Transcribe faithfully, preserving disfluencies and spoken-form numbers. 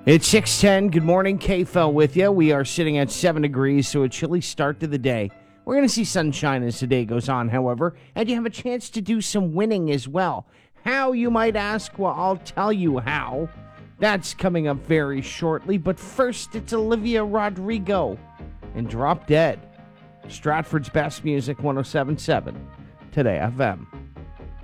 It's six ten. Good morning. K-Fel with you. We are sitting at seven degrees, so a chilly start to the day. We're going to see sunshine as the day goes on, however, and you have a chance to do some winning as well. How, you might ask? Well, I'll tell you how. That's coming up very shortly, but first it's Olivia Rodrigo and Drop Dead. Stratford's best music, one oh seven point seven Today F M.